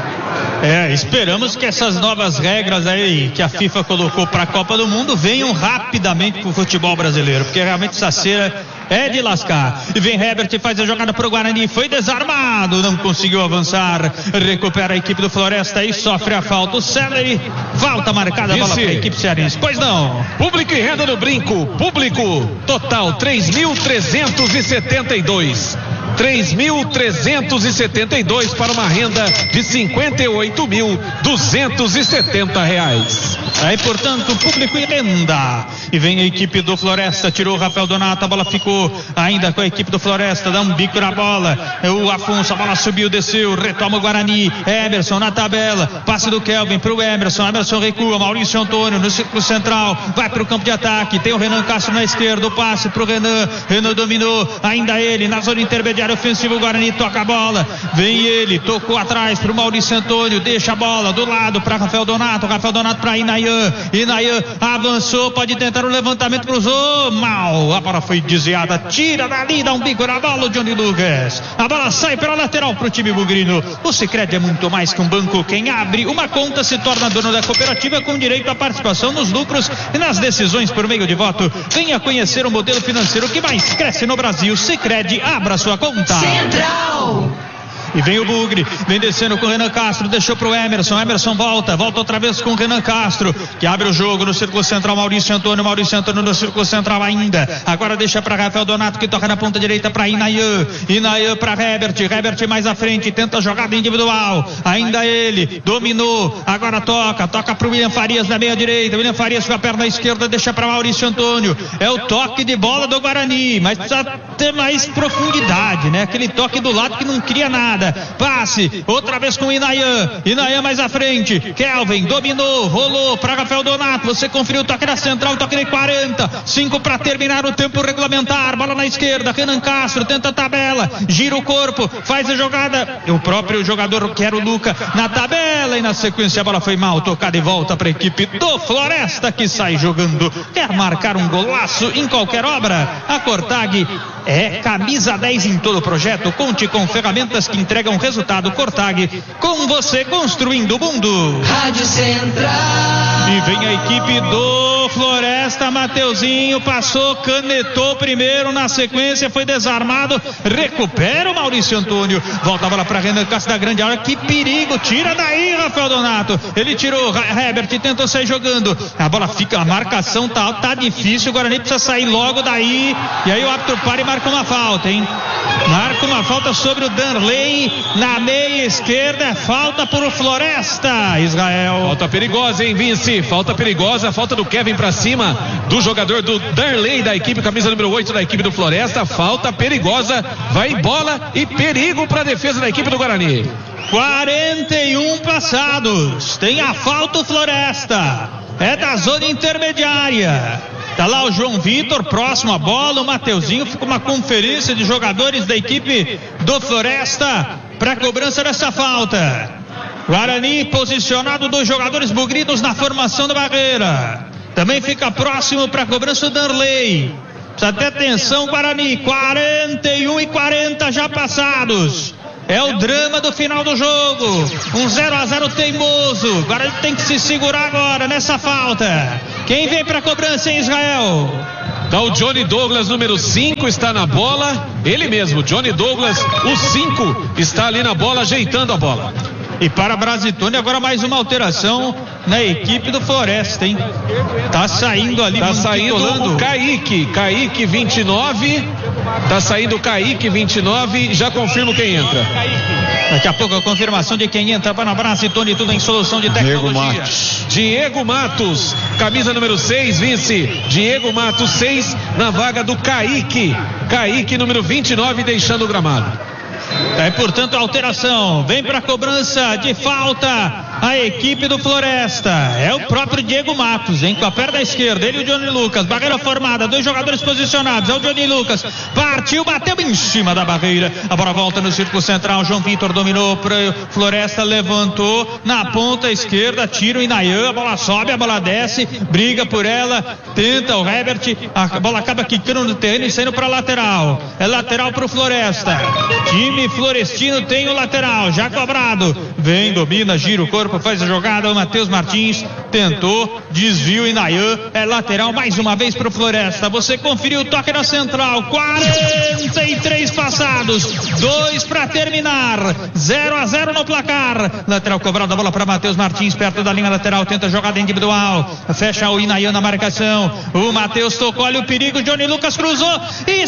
É, esperamos que essas novas regras aí que a FIFA colocou para a Copa do Mundo venham rapidamente para o futebol brasileiro, porque realmente essa cera é de lascar. E vem Herbert, faz a jogada para o Guarani, foi desarmado, não conseguiu avançar, recupera a equipe do Floresta e sofre a falta. O Celery, falta marcada, a bola para a equipe cearense. Pois não. Público e renda no brinco, público total três mil trezentos e setenta e dois. três mil trezentos e setenta e dois para uma renda de cinquenta e oito mil duzentos e setenta reais. Aí, portanto, público e renda. E vem a equipe do Floresta, tirou o Rafael Donato, a bola ficou ainda com a equipe do Floresta, dá um bico na bola. O Afonso, a bola subiu, desceu, retoma o Guarani. Emerson na tabela, passe do Kelvin pro Emerson. Emerson recua, Maurício Antônio no círculo central, vai pro campo de ataque. Tem o Renan Castro na esquerda, o passe pro Renan. Renan dominou, ainda ele na zona intermediária ofensiva. O Guarani toca a bola, vem ele, tocou atrás pro Maurício Antônio, deixa a bola do lado para Rafael Donato. Rafael Donato para Inayan. Inayan avançou, pode tentar o levantamento, cruzou, mal, a bola foi desviada, tira dali, dá um bico na bola o Johnny Lucas, a bola sai pela lateral pro time bugrino. O Sicredi é muito mais que um banco, quem abre uma conta se torna dono da cooperativa com direito à participação nos lucros e nas decisões por meio de voto. Venha conhecer o modelo financeiro que mais cresce no Brasil. Sicredi, abra sua conta. Central. E vem o Bugre, vem descendo com o Renan Castro, deixou pro Emerson, Emerson volta, volta outra vez com o Renan Castro, que abre o jogo no círculo central, Maurício Antônio, Maurício Antônio no círculo central ainda, agora deixa para Rafael Donato, que toca na ponta direita para Inayan, Inayan para Herbert, Herbert mais à frente, tenta a jogada individual, ainda ele, dominou, agora toca, toca pro William Farias na meia direita, William Farias com a perna esquerda, deixa para Maurício Antônio, é o toque de bola do Guarani, mas precisa ter mais profundidade, né? Aquele toque do lado que não cria nada. Passe, outra vez com o Inayan, Inayan mais à frente, Kelvin dominou, rolou para Rafael Donato, você conferiu o toque da central, toque de quarenta, cinco para terminar o tempo regulamentar, bola na esquerda, Renan Castro tenta a tabela, gira o corpo, faz a jogada, o próprio jogador que era o Luca na tabela e na sequência a bola foi mal tocada e volta para a equipe do Floresta, que sai jogando, quer marcar um golaço em qualquer obra, a Cortag é camisa dez em todo o projeto, conte com ferramentas que entregam resultado. Cortag, com você construindo o mundo. Rádio Central. E vem a equipe do Floresta, Mateuzinho passou, canetou primeiro, na sequência foi desarmado, recupera o Maurício Antônio, volta a bola para Renan Castro da grande área, que perigo, tira daí Rafael Donato, ele tirou, Herbert tentou sair jogando, a bola fica, a marcação tá, tá difícil, o Guarani precisa sair logo daí, e aí o árbitro para e marca uma falta, hein? Marca uma falta sobre o Danley na meia esquerda, falta por o Floresta, Israel. Falta perigosa, hein, Vince? Falta perigosa, falta do Kevin para pra cima do jogador do Darley da equipe, camisa número oito da equipe do Floresta. Falta perigosa, vai em bola e perigo para a defesa da equipe do Guarani. quarenta e um passados. Tem a falta o Floresta. É da zona intermediária. Tá lá o João Vitor, próximo à bola. O Mateuzinho fica uma conferência de jogadores da equipe do Floresta para a cobrança dessa falta. Guarani posicionado, dois jogadores bugridos na formação da barreira. Também fica próximo para a cobrança do Darley. Precisa ter atenção, Guarani. quarenta e um e quarenta já passados. É o drama do final do jogo. Um zero a zero teimoso. Guarani tem que se segurar agora nessa falta. Quem vem para a cobrança em Israel? Tá o Johnny Douglas, número cinco, está na bola. Ele mesmo, Johnny Douglas, o cinco, está ali na bola, ajeitando a bola. E para a Brasitone, agora mais uma alteração na equipe do Floresta, hein? Tá saindo ali. Tá saindo o Kaique. Kaique vinte e nove. Tá saindo o Kaique vinte e nove. Já confirmo quem entra. Daqui a pouco a confirmação de quem entra para a Brasitone, tudo em solução de tecnologia. Diego Matos. Diego Matos, camisa número seis, Vince. Diego Matos, seis, na vaga do Kaique. Kaique, número vinte e nove, deixando o gramado. É, portanto, a alteração. Vem para a cobrança de falta a equipe do Floresta. É o próprio Diego Matos, hein? Com a perna esquerda, ele e o Johnny Lucas. Barreira formada, dois jogadores posicionados. É o Johnny Lucas. Partiu, bateu em cima da barreira. A bola volta no círculo central. João Vitor dominou para Floresta, levantou na ponta esquerda. Tira o Inayan. A bola sobe, a bola desce. Briga por ela. Tenta o Herbert. A bola acaba quicando no terreno e saindo para lateral. É lateral para o Floresta. Time Florestino tem o lateral, já cobrado. Vem, domina, gira o corpo, faz a jogada. O Matheus Martins tentou, desvio. Inayan é lateral mais uma vez para o Floresta. Você conferiu o toque na central. quarenta e três passados, dois para terminar. zero a zero no placar. Lateral cobrado, a bola para Matheus Martins, perto da linha lateral. Tenta jogada individual. Fecha o Inayan na marcação. O Matheus tocou, olha o perigo. Johnny Lucas cruzou.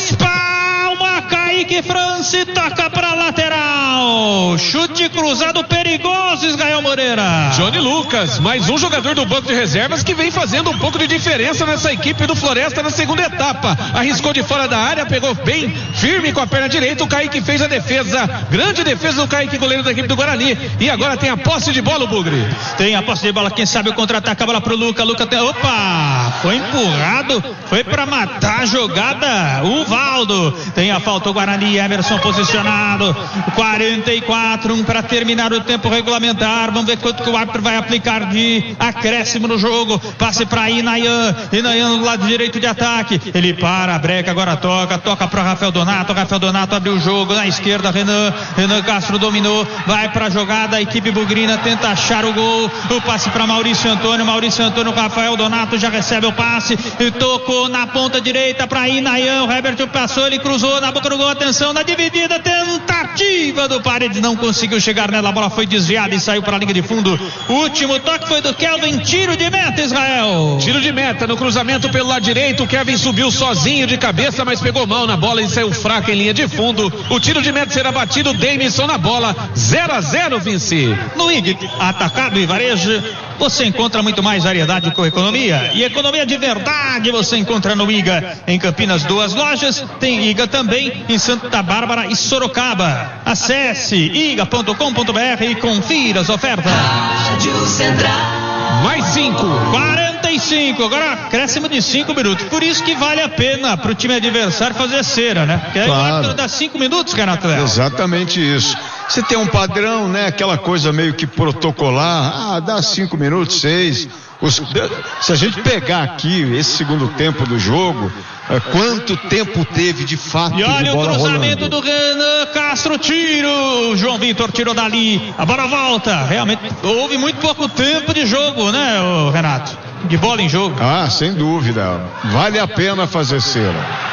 Espalma, Kaique France, toca para lateral. Chute cruzado perigoso, Israel Moreira. Johnny Lucas, mais um jogador do banco de reservas que vem fazendo um pouco de diferença nessa equipe do Floresta na segunda etapa. Arriscou de fora da área, pegou bem firme com a perna direita. O Kaique fez a defesa, grande defesa do Kaique, goleiro da equipe do Guarani. E agora tem a posse de bola, o Bugre. Tem a posse de bola, quem sabe o contra-ataque, a bola pro Luca. Luca tem... Opa! Foi empurrado, foi para matar a jogada. O Valdo. Tem a falta, o Guarani, Emerson posicionado. quarenta e quatro, um para terminar o tempo regulamentar. Vamos ver quanto que o árbitro vai aplicar de acréscimo no jogo. Passe para Inayan. Inayan no lado direito de ataque. Ele para, a breca, agora toca. Toca para Rafael Donato. Rafael Donato abriu o jogo. Na esquerda, Renan. Renan Castro dominou. Vai para a jogada. A equipe bugrina tenta achar o gol. O passe para Maurício Antônio. Maurício Antônio, Rafael Donato já recebe o passe. E tocou na ponta direita para Inayan. O Herbert passou, ele cruzou na boca do gol. Atenção na dividida. Tentativa do Paredes, não conseguiu chegar nela, a bola foi desviada e saiu para a linha de fundo. O último toque foi do Kelvin, tiro de meta, Israel. Tiro de meta no cruzamento pelo lado direito. O Kevin subiu sozinho de cabeça, mas pegou mal na bola e saiu fraco em linha de fundo. O tiro de meta será batido, Davidson na bola. zero a zero, Vinci. No I G, atacado e varejo, você encontra muito mais variedade com economia. E economia de verdade você encontra no I G A. Em Campinas, duas lojas. Tem I G A também em Santa Bárbara e Sorocaba. Acesse i g a ponto com ponto b r e confira as ofertas. Rádio Central. Mais cinco. quarenta e cinco. Agora acréscimo de cinco minutos. Por isso que vale a pena pro time adversário fazer cera, né? Porque aí Claro. o árbitro dá cinco minutos, Renato Leal. Exatamente isso. Você tem um padrão, né? Aquela coisa meio que protocolar. Ah, dá cinco minutos, seis. Os, se a gente pegar aqui esse segundo tempo do jogo, é, quanto tempo teve de fato E olha de o bola cruzamento rolando? do Renan Castro, tiro. João Vitor tirou dali. A bola volta. Realmente houve muito pouco tempo de jogo, né, o Renato? De bola em jogo. Ah, sem dúvida. Vale a pena fazer cera.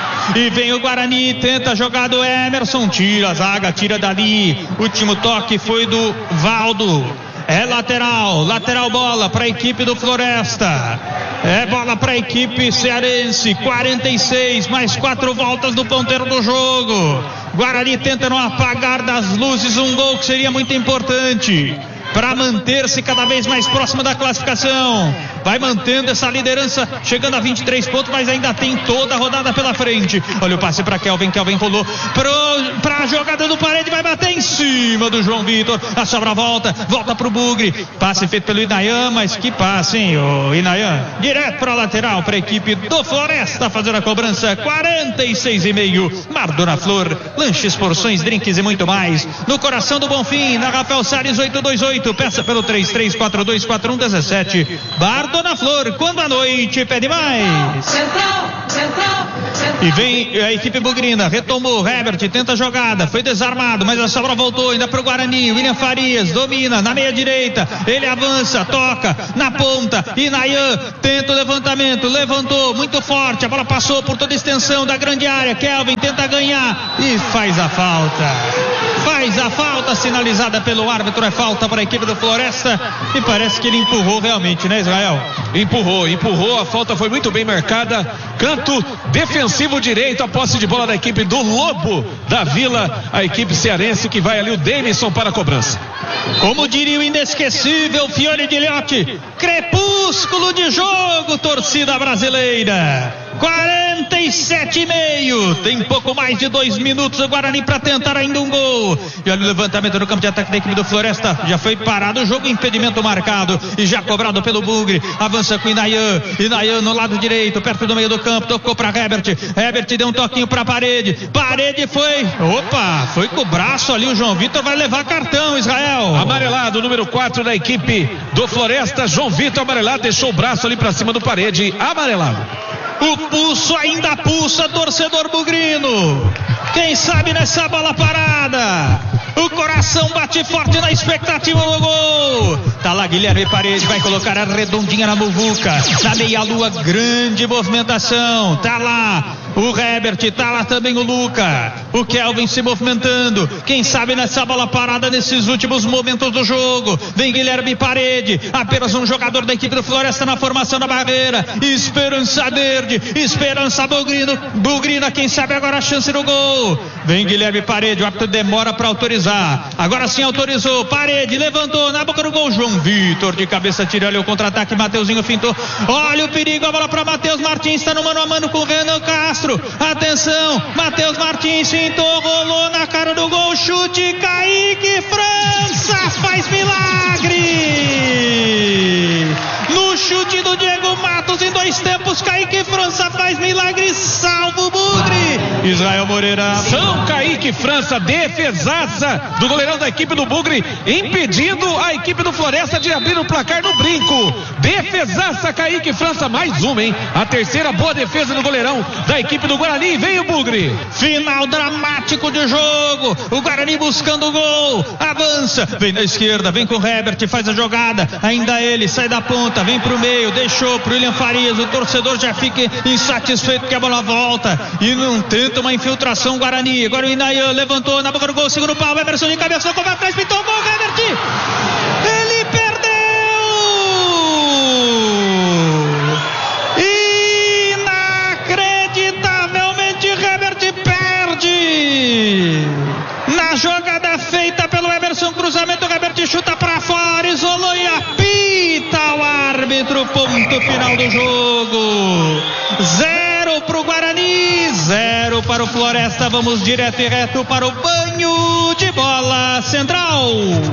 E vem o Guarani, tenta a jogada do Emerson, tira a zaga, tira dali. Último toque foi do Valdo. É lateral, lateral bola para a equipe do Floresta. É bola para a equipe cearense. quarenta e seis, mais quatro voltas do ponteiro do jogo. Guarani tenta não apagar das luzes um gol que seria muito importante. para manter-se cada vez mais próximo da classificação. Vai mantendo essa liderança, chegando a vinte e três pontos, mas ainda tem toda a rodada pela frente. Olha o passe para Kelvin, Kelvin rolou para a jogada do Parede, vai bater em cima do João Vitor. A sobra volta, volta pro Bugre. Passe feito pelo Inayan, mas que passe, hein, o Inayan? Direto para a lateral, para a equipe do Floresta, fazendo a cobrança. Quarenta e seis e meio. Mar Dona Flor, lanches, porções, drinks e muito mais. No coração do Bonfim, na Rafael Salles oito dois oito. Peça pelo três três quatro dois quatro um um sete. Bar Dona Flor, quando a noite pede mais. Central, central, central. E vem a equipe bugrina, retomou, Herbert tenta a jogada, foi desarmado, mas a sobra voltou ainda pro Guarani. William Farias domina na meia direita, ele avança, toca na ponta, Inayan tenta o levantamento, levantou muito forte, a bola passou por toda a extensão da grande área. Kelvin tenta ganhar e faz a falta, faz a falta sinalizada pelo árbitro. É falta para a equipe do Floresta e parece que ele empurrou realmente, né, Israel? Empurrou, empurrou, a falta foi muito bem marcada. Canto defensivo direito, a posse de bola da equipe do Lobo da Vila, a equipe cearense, que vai ali o Denison para a cobrança. Como diria o inesquecível Fiore de Liotti, crepúsculo de jogo, torcida brasileira. quarenta e sete e meio, tem pouco mais de dois minutos o Guarani para tentar ainda um gol. E olha o levantamento no campo de ataque da equipe do Floresta, já foi parado o jogo, impedimento marcado e já cobrado pelo Bugre. Avança com o Inayan, Inayan no lado direito, perto do meio do campo, tocou para Herbert, Herbert deu um toquinho para Parede, Parede foi, opa, foi com o braço ali, o João Vitor vai levar cartão, Israel. Amarelado, número quatro da equipe do Floresta, João Vitor amarelado, deixou o braço ali para cima do Parede, amarelado. O pulso ainda pulsa, torcedor bugrino. Quem sabe nessa bola parada, o coração bate forte na expectativa do gol. Tá lá Guilherme Parede, vai colocar a redondinha na muvuca, na meia-lua, grande movimentação. Tá lá o Herbert, tá lá também o Luca, o Kelvin se movimentando. Quem sabe nessa bola parada, nesses últimos momentos do jogo, vem Guilherme Parede, apenas um jogador da equipe do Floresta na formação da barreira. Esperança verde, esperança bugrino, bugrina, quem sabe agora a chance do gol. Vem Guilherme Parede, o árbitro demora para autorizar, agora sim autorizou. Parede levantou na boca do gol, João Vitor de cabeça tira, olha o contra-ataque, Mateuzinho fintou, olha o perigo, a bola para Matheus Martins, está no mano a mano com o Renan Castro. Atenção, Matheus Martins fintou, rolou na cara do gol, chute, Kaique França faz milagre. No chute do Diego Matos em dois tempos, Kaique França faz milagre, salva o Bugre. Israel Moreira. São Kaique França, defesaça do goleirão da equipe do Bugre, impedindo a equipe do Floresta de abrir o placar no brinco. Defesaça Kaique França, mais uma, hein? A terceira boa defesa do goleirão da equipe do Guarani, vem o Bugre. Final dramático de jogo, o Guarani buscando o gol, avança, vem na esquerda, vem com o Herbert, faz a jogada, ainda ele sai da ponta, vem pro meio, deixou pro William Farias, o torcedor já fica insatisfeito que a bola volta e não tenta uma infiltração Guarani. Agora o Inayan levantou na boca do gol, segundo pau, Emerson de cabeça, como atrás, pintou o gol, Herbert, ele perdeu. Inacreditavelmente Herbert perde. Na jogada feita pelo Emerson, cruzamento, Herbert chuta pra fora, isolou e apita o árbitro, ponto final do jogo. Zero pro Guarani, zero para o Floresta. Vamos direto e reto para o banho de bola central.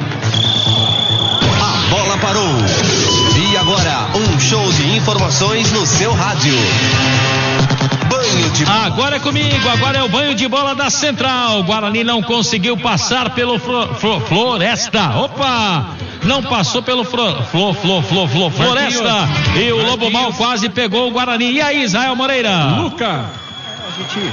A bola parou. E agora, um show de informações no seu rádio. Banho de bola. Agora é comigo, agora é o banho de bola da Central. Guarani não conseguiu passar pelo Flo, Flo, Floresta. Opa! Não passou pelo Flo, Flo, Flo, Flo, Flo, Floresta. E o Lobo Mal quase pegou o Guarani. E aí, Israel Moreira? Luca. A gente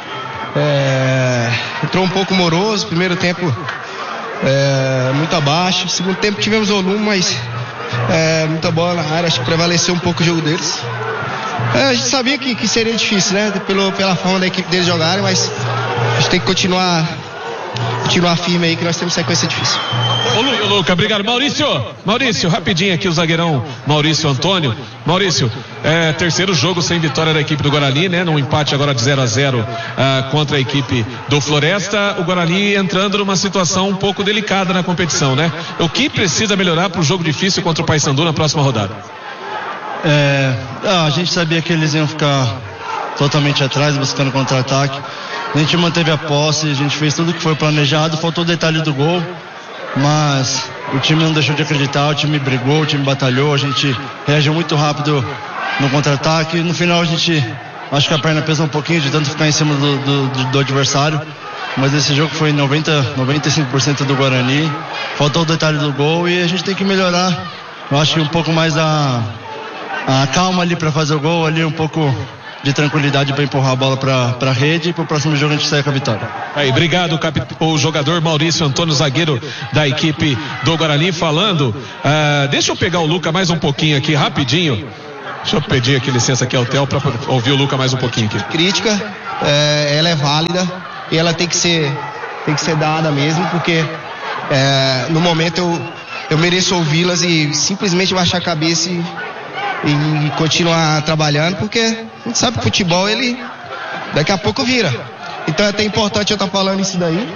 é, entrou um pouco moroso. Primeiro tempo é, muito abaixo. Segundo tempo tivemos volume, mas é, muita bola na área. Acho que prevaleceu um pouco o jogo deles. É, a gente sabia que, que seria difícil, né? Pelo, pela forma da equipe deles jogarem, mas a gente tem que continuar continuar firme aí que nós temos sequência difícil. Ô Lu, Luca, obrigado. Maurício, Maurício, rapidinho aqui o zagueirão Maurício Antônio. Maurício, é, terceiro jogo sem vitória da equipe do Guarani, né? Num empate agora de zero a zero uh, contra a equipe do Floresta. O Guarani entrando numa situação um pouco delicada na competição, né? O que precisa melhorar para o jogo difícil contra o Paysandu na próxima rodada? É, a gente sabia que eles iam ficar totalmente atrás, buscando contra-ataque. A gente manteve a posse, a gente fez tudo que foi planejado, faltou o detalhe do gol, mas o time não deixou de acreditar, o time brigou, o time batalhou, a gente reagiu muito rápido no contra-ataque. No final a gente, acho que a perna pesou um pouquinho de tanto ficar em cima do, do, do adversário, mas esse jogo foi noventa, noventa e cinco por cento do Guarani, faltou o detalhe do gol e a gente tem que melhorar. Eu acho que um pouco mais a, a calma ali para fazer o gol, ali um pouco de tranquilidade para empurrar a bola para a rede e para o próximo jogo a gente sair com a vitória. Aí, obrigado, cap... o jogador Maurício Antônio, zagueiro da equipe do Guarani, falando. Uh, deixa eu pegar o Luca mais um pouquinho aqui, rapidinho. Deixa eu pedir aqui licença aqui ao Theo para ouvir o Luca mais um pouquinho aqui. Crítica, é, ela é válida e ela tem que ser, tem que ser dada mesmo, porque é, no momento eu, eu mereço ouvi-las e simplesmente baixar a cabeça e, e continuar trabalhando, porque a gente sabe que o futebol, ele daqui a pouco vira. Então é até importante eu estar falando isso daí.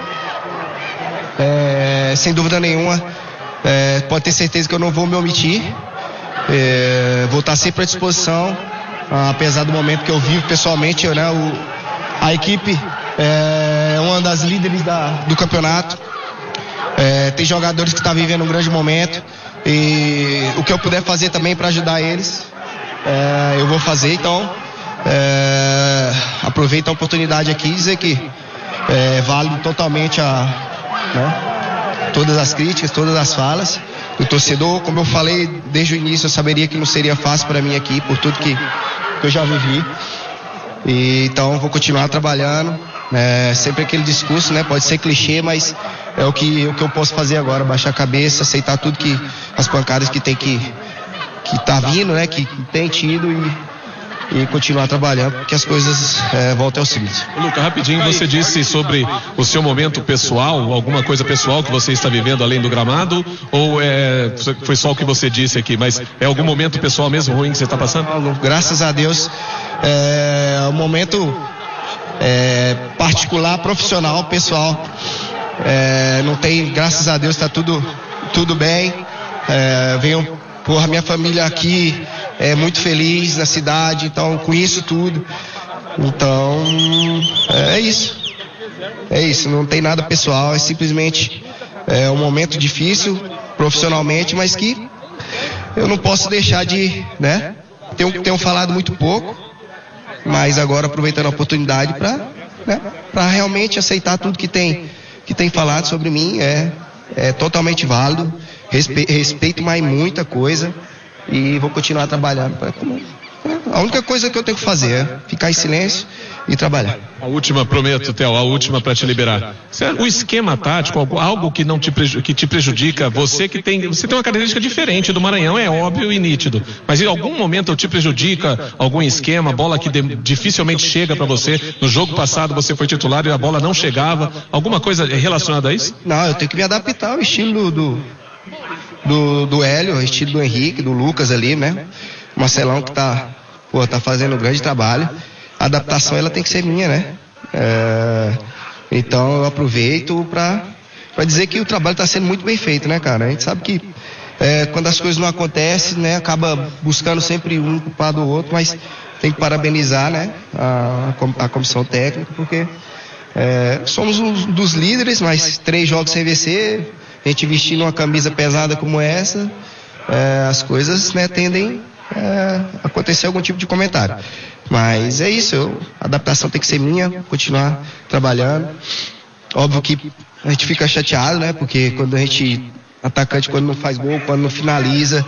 É, sem dúvida nenhuma, é, pode ter certeza que eu não vou me omitir. É, vou estar sempre à disposição, apesar do momento que eu vivo pessoalmente, né, o, a equipe é uma das líderes da, do campeonato. É, tem jogadores que estão vivendo um grande momento e o que eu puder fazer também para ajudar eles, é, eu vou fazer. Então é, aproveito a oportunidade aqui e dizer que é válido totalmente a, né, todas as críticas, todas as falas do torcedor. Como eu falei desde o início, eu saberia que não seria fácil para mim aqui, por tudo que, que eu já vivi. E, então vou continuar trabalhando. É, sempre aquele discurso, né? Pode ser clichê, mas é o que, o que eu posso fazer agora, baixar a cabeça, aceitar tudo que as pancadas que tem que que tá vindo, né? Que, que tem tido e, e continuar trabalhando, porque as coisas é, voltem ao seguinte. Luca, rapidinho, você disse sobre o seu momento pessoal, alguma coisa pessoal que você está vivendo além do gramado, ou é, foi só o que você disse aqui, mas é algum momento pessoal mesmo ruim que você está passando? Graças a Deus, é um momento é, particular, profissional, pessoal. É, não tem, graças a Deus, está tudo, tudo bem. É, venho, porra, minha família aqui é muito feliz na cidade, então conheço tudo. Então, é isso. É isso, não tem nada pessoal, é simplesmente é, um momento difícil profissionalmente, mas que eu não posso deixar de, né? Tenho, tenho falado muito pouco, mas agora aproveitando a oportunidade para, né, para realmente aceitar tudo que tem, que tem falado sobre mim, é, é totalmente válido, respe, respeito mais muita coisa e vou continuar trabalhando. Pra, a única coisa que eu tenho que fazer é ficar em silêncio e trabalhar. A última, prometo, Theo, a última para te liberar. O esquema tático, algo que não te, preju- que te prejudica, você que tem, você tem uma característica diferente do Maranhão, é óbvio e nítido, mas em algum momento te prejudica algum esquema, bola que de, dificilmente chega para você? No jogo passado você foi titular e a bola não chegava, alguma coisa relacionada a isso? Não, eu tenho que me adaptar ao estilo do do, do Hélio, ao estilo do Henrique, do Lucas ali, né? O Marcelão que tá, pô, tá fazendo um grande trabalho. A adaptação ela tem que ser minha, né? É, então eu aproveito para para dizer que o trabalho está sendo muito bem feito, né, cara? A gente sabe que é, quando as coisas não acontecem, né, acaba buscando sempre um culpado do outro, mas tem que parabenizar, né, a, a comissão técnica, porque é, somos um dos líderes, mas três jogos sem vencer, a gente vestindo uma camisa pesada como essa, é, as coisas, né, tendem é, a acontecer algum tipo de comentário. Mas é isso, eu, a adaptação tem que ser minha, continuar trabalhando. Óbvio que a gente fica chateado, né? Porque quando a gente, atacante, quando não faz gol, quando não finaliza,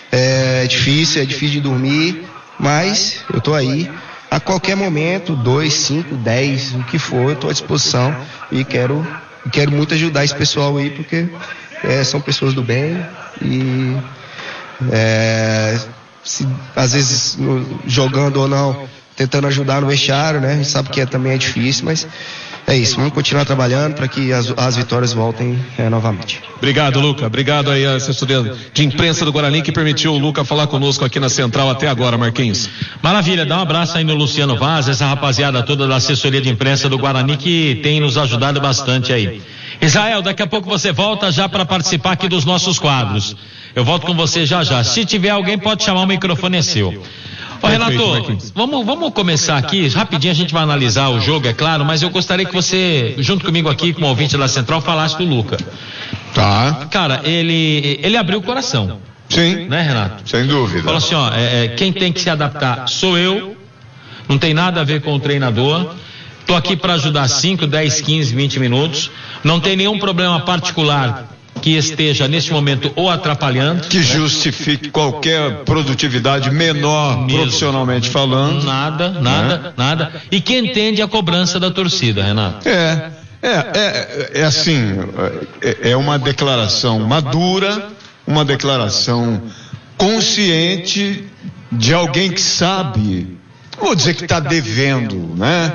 é difícil, é difícil de dormir. Mas eu tô aí, a qualquer momento, dois, cinco, dez, o que for, eu tô à disposição e quero, quero muito ajudar esse pessoal aí, porque é, são pessoas do bem e... É, se, às vezes no, jogando ou não tentando ajudar no vestiário, né? A gente sabe que é, também é difícil, mas é isso. Vamos continuar trabalhando para que as, as vitórias voltem é, novamente. Obrigado, Luca. Obrigado aí a assessoria de imprensa do Guarani que permitiu o Luca falar conosco aqui na Central até agora, Marquinhos. Maravilha, dá um abraço aí no Luciano Vaz, essa rapaziada toda da assessoria de imprensa do Guarani que tem nos ajudado bastante aí. Israel, daqui a pouco você volta já para participar aqui dos nossos quadros. Eu volto com você já já. Se tiver alguém, pode chamar, o microfone é seu. Ô, Renato, vamos, vamos começar aqui, rapidinho a gente vai analisar o jogo, é claro, mas eu gostaria que você, junto comigo aqui, como ouvinte da Central, falasse do Luca. Tá. Cara, ele, ele abriu o coração. Sim. Né, Renato? Sem dúvida. Falou assim, ó, é, quem tem que se adaptar sou eu, não tem nada a ver com o treinador, tô aqui para ajudar cinco, dez, quinze, vinte minutos, não tem nenhum problema particular que esteja neste momento ou atrapalhando, que justifique qualquer produtividade menor, mesmo, profissionalmente falando. Nada, nada, né? nada. E que entende a cobrança da torcida, Renato. É, é, é, é assim, é, é uma declaração madura, uma declaração consciente de alguém que sabe, vou dizer que está devendo, né?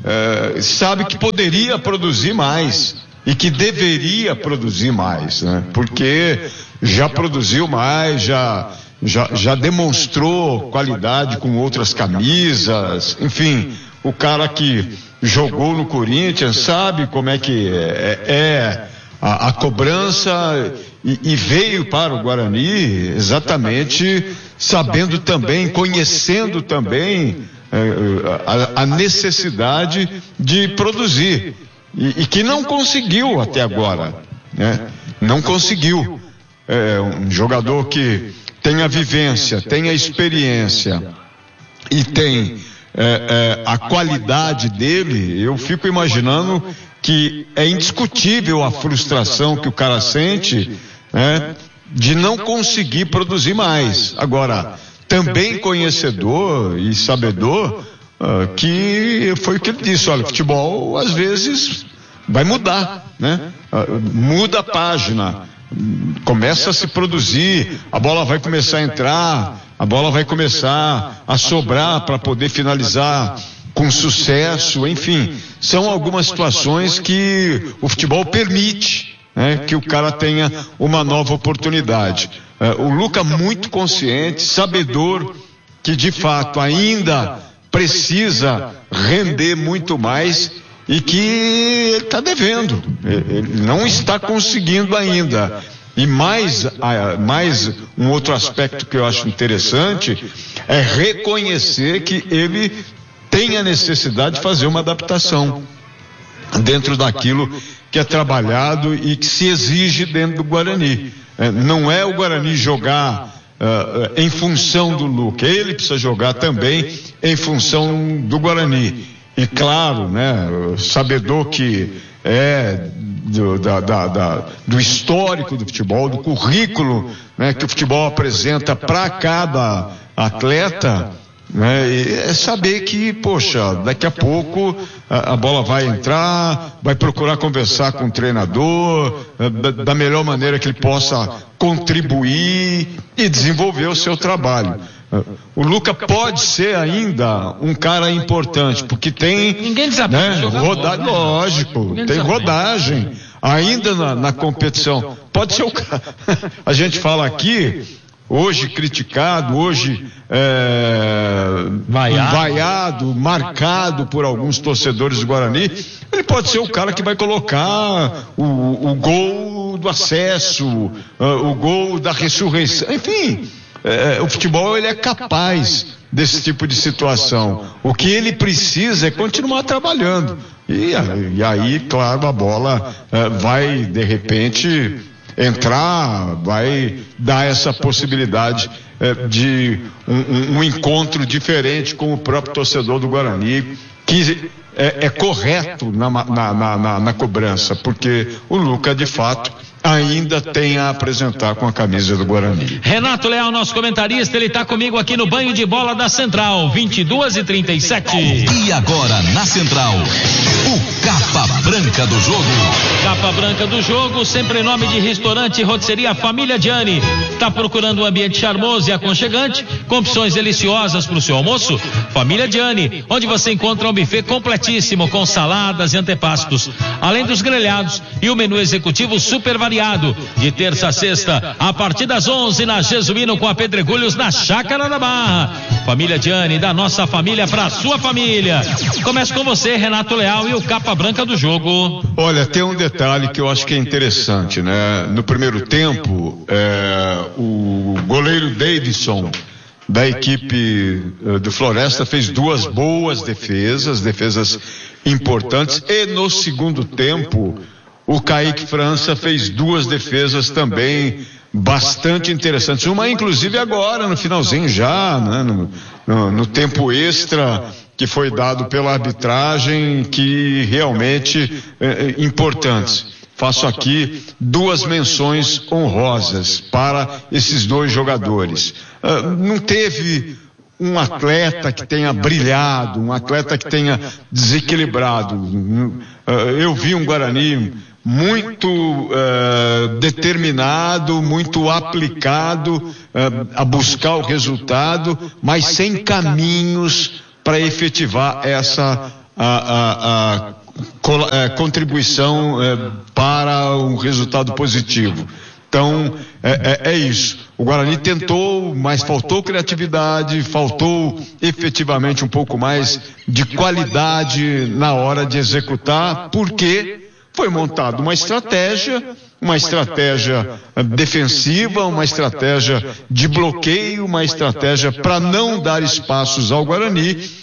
É, sabe que poderia produzir mais. E que deveria produzir mais, né? Porque já produziu mais, já, já, já demonstrou qualidade com outras camisas, enfim, o cara que jogou no Corinthians sabe como é que é, é a, a cobrança e, e veio para o Guarani exatamente sabendo também, conhecendo também é, a, a necessidade de produzir. E, e que não conseguiu até agora, né? Não conseguiu. É um jogador que tem a vivência, tem a experiência e tem é, é, a qualidade dele. Eu fico imaginando que é indiscutível a frustração que o cara sente, né, de não conseguir produzir mais. Agora, também conhecedor e sabedor Uh, que foi o que ele disse, olha, futebol às vezes vai mudar, né? Uh, muda a página, começa a se produzir, a bola vai começar a entrar, a bola vai começar a sobrar para poder finalizar com sucesso, enfim, são algumas situações que o futebol permite, né, que o cara tenha uma nova oportunidade. Uh, o Luca muito consciente, sabedor que de fato ainda precisa render muito mais e que ele está devendo, ele não está conseguindo ainda. E mais, mais um outro aspecto que eu acho interessante é reconhecer que ele tem a necessidade de fazer uma adaptação dentro daquilo que é trabalhado e que se exige dentro do Guarani. Não é o Guarani jogar Uh, em função do Luca, ele precisa jogar também em função do Guarani. E claro, né, sabedor que é do, da, da, da, do histórico do futebol, do currículo, né, que o futebol apresenta para cada atleta, né, é saber que, poxa, daqui a pouco a, a bola vai entrar, vai procurar conversar com o treinador da, da melhor maneira que ele possa contribuir e desenvolver o seu trabalho. O Luca pode ser ainda um cara importante, porque tem, ninguém desafia, né, rodagem, lógico, ninguém tem desafia. Rodagem ainda na, na competição. Pode ser o cara. A gente fala aqui, hoje criticado, hoje é, vaiado. vaiado, marcado por alguns torcedores do Guarani, ele pode ser o cara que vai colocar o, o gol do acesso, uh, o gol da ressurreição, enfim, é, o futebol ele é capaz desse tipo de situação. O que ele precisa é continuar trabalhando e, e aí, claro, a bola uh, vai de repente entrar, vai dar essa possibilidade eh, de um, um, um encontro diferente com o próprio torcedor do Guarani, que é, é correto na, na, na, na, na cobrança, porque o Luca, de fato, ainda tem a apresentar com a camisa do Guarani. Renato Leal, nosso comentarista, ele está comigo aqui no Banho de Bola da Central, vinte e duas e trinta e sete. E agora, na Central, o Capa Branca do Jogo. Capa Branca do Jogo, sempre em nome de restaurante e rotisseria Família Gianni. Tá procurando um ambiente charmoso e aconchegante? com opções deliciosas para o seu almoço? Família Gianni, onde você encontra um buffet completíssimo com saladas e antepastos, além dos grelhados e o menu executivo super variado, de terça a sexta, a partir das onze na Jesuíno com a Pedregulhos na Chácara da Barra. Família Gianni, da nossa família para a sua família. Começa com você, Renato Leal, e o capa branca do jogo. Olha, tem um detalhe que eu acho que é interessante, né? No primeiro tempo, é, o goleiro Davidson da equipe uh, do Floresta fez duas boas defesas, defesas importantes, e no segundo tempo o Kaique França fez duas defesas também bastante interessantes, uma inclusive agora no finalzinho já, né? no, no, no tempo extra que foi dado pela arbitragem, que realmente é, importantes. Faço aqui duas menções honrosas para esses dois jogadores. Uh, não teve um atleta que tenha brilhado, um atleta que tenha desequilibrado. Uh, eu vi um Guarani muito uh, determinado, muito aplicado uh, a buscar o resultado, mas sem caminhos para efetivar essa a, a, a, a contribuição uh, para um resultado positivo. Então, é, é, é isso. O Guarani tentou, mas faltou criatividade, faltou efetivamente um pouco mais de qualidade na hora de executar, porque foi montada uma estratégia, uma estratégia defensiva, uma estratégia de bloqueio, uma estratégia para não dar espaços ao Guarani,